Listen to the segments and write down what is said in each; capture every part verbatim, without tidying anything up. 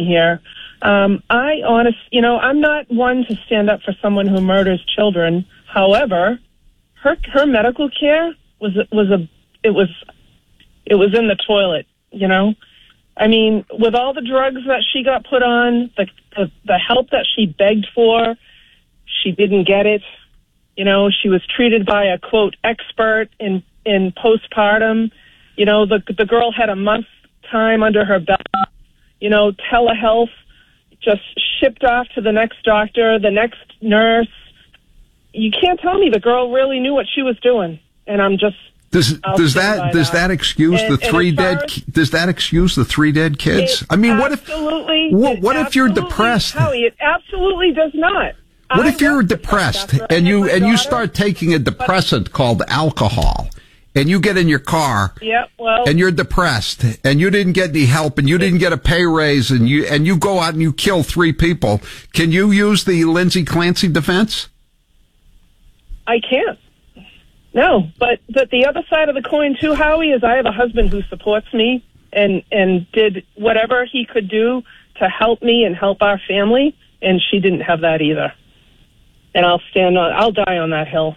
here. Um, I honest, you know, I'm not one to stand up for someone who murders children. However, her her medical care was was a it was it was in the toilet. You know, I mean, with all the drugs that she got put on, the the, the help that she begged for, she didn't get it. You know, she was treated by a quote expert in in postpartum. You know, the the girl had a month time under her belt. You know, telehealth, just shipped off to the next doctor, the next nurse. You can't tell me the girl really knew what she was doing. And I'm just does I'll does that does that. that excuse and, the three dead as, does that excuse the three dead kids? I mean, what if what, what if you're depressed? Howie, it absolutely does not. What I if you're depressed and you and you start taking a depressant called alcohol? And you get in your car, yep, well, and you're depressed, and you didn't get any help, and you didn't get a pay raise, and you and you go out and you kill three people. Can you use the Lindsay Clancy defense? I can't. No, but but the other side of the coin too, Howie, is I have a husband who supports me and and did whatever he could do to help me and help our family, and she didn't have that either. And I'll stand on, I'll die on that hill.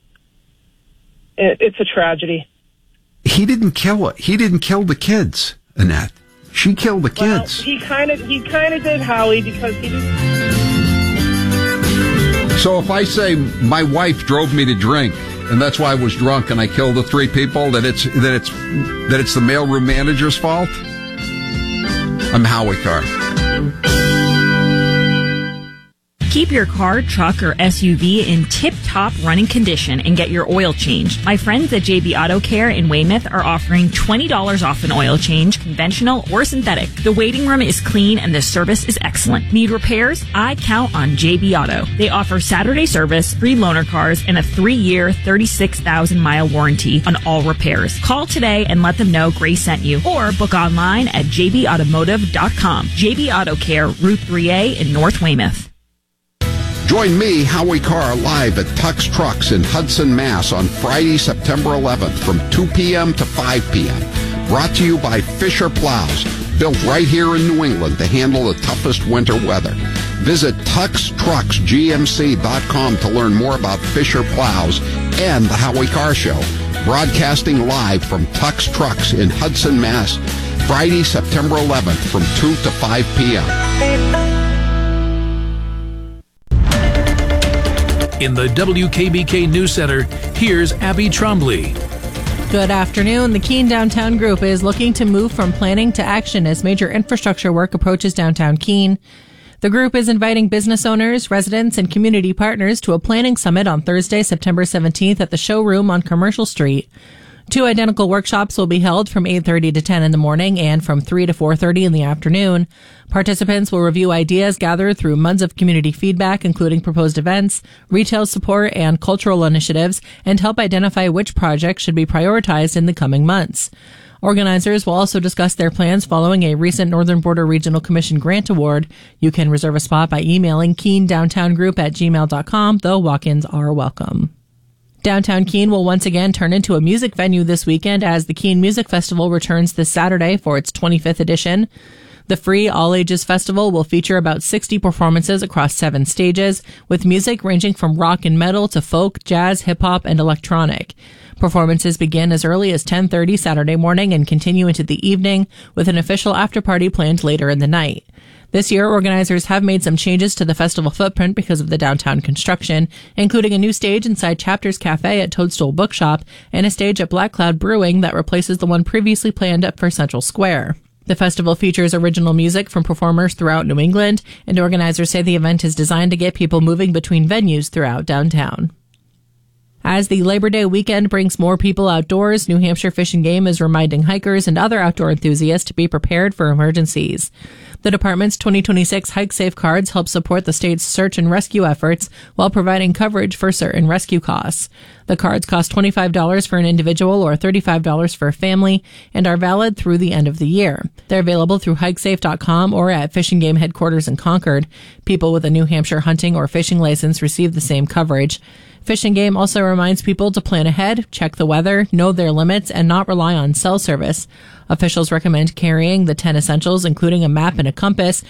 It's a tragedy. He didn't kill it. He didn't kill the kids, Annette. She killed the kids. Well, he kind of he kind of did, Howie, because he didn't. So if I say my wife drove me to drink, and that's why I was drunk and I killed the three people, that it's that it's that it's the mailroom manager's fault, I'm Howie Carr. Keep your car, truck, or S U V in tip-top running condition and get your oil changed. My friends at J B Auto Care in Weymouth are offering twenty dollars off an oil change, conventional or synthetic. The waiting room is clean and the service is excellent. Need repairs? I count on J B Auto. They offer Saturday service, free loaner cars, and a three-year, thirty-six thousand mile warranty on all repairs. Call today and let them know Grace sent you, or book online at j b automotive dot com. J B Auto Care, Route three A in North Weymouth. Join me, Howie Carr, live at Tux Trucks in Hudson, Mass. on Friday, September eleventh from two p.m. to five p.m. Brought to you by Fisher Plows, built right here in New England to handle the toughest winter weather. Visit tux trucks g m c dot com to learn more about Fisher Plows and the Howie Carr Show. Broadcasting live from Tux Trucks in Hudson, Mass. Friday, September eleventh from two to five p.m. In the W K B K News Center, here's Abby Trombley. Good afternoon. The Keene Downtown Group is looking to move from planning to action as major infrastructure work approaches downtown Keene. The group is inviting business owners, residents, and community partners to a planning summit on Thursday, September seventeenth at the showroom on Commercial Street. Two identical workshops will be held from eight thirty to ten in the morning and from three to four thirty in the afternoon. Participants will review ideas gathered through months of community feedback, including proposed events, retail support, and cultural initiatives, and help identify which projects should be prioritized in the coming months. Organizers will also discuss their plans following a recent Northern Border Regional Commission grant award. You can reserve a spot by emailing keene downtown group at gmail dot com, though walk-ins are welcome. Downtown Keene will once again turn into a music venue this weekend as the Keene Music Festival returns this Saturday for its twenty-fifth edition. The free all-ages festival will feature about sixty performances across seven stages, with music ranging from rock and metal to folk, jazz, hip-hop, and electronic. Performances begin as early as ten thirty Saturday morning and continue into the evening, with an official after-party planned later in the night. This year, organizers have made some changes to the festival footprint because of the downtown construction, including a new stage inside Chapters Cafe at Toadstool Bookshop and a stage at Black Cloud Brewing that replaces the one previously planned up for Central Square. The festival features original music from performers throughout New England, and organizers say the event is designed to get people moving between venues throughout downtown. As the Labor Day weekend brings more people outdoors, New Hampshire Fish and Game is reminding hikers and other outdoor enthusiasts to be prepared for emergencies. The department's twenty twenty-six Hike Safe cards help support the state's search and rescue efforts while providing coverage for certain rescue costs. The cards cost twenty-five dollars for an individual or thirty-five dollars for a family and are valid through the end of the year. They're available through hike safe dot com or at Fish and Game headquarters in Concord. People with a New Hampshire hunting or fishing license receive the same coverage. Fish and Game also reminds people to plan ahead, check the weather, know their limits, and not rely on cell service. Officials recommend carrying the ten essentials, including a map and a compass,